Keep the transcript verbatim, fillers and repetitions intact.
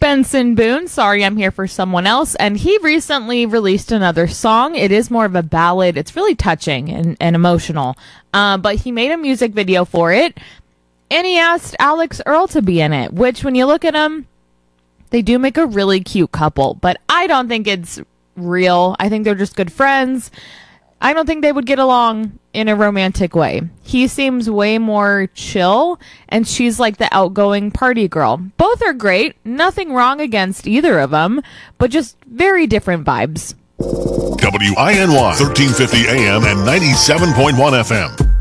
Benson Boone, Sorry I'm Here for Someone Else, and he recently released another song. It is more of a ballad. It's really touching and, and emotional, uh, but he made a music video for it, and he asked Alex Earle to be in it, which when you look at them, they do make a really cute couple, but I don't think it's real. I think they're just good friends. I don't think they would get along in a romantic way. He seems way more chill, and she's like the outgoing party girl. Both are great. Nothing wrong against either of them, but just very different vibes. W I N Y, thirteen fifty A M and ninety-seven point one F M.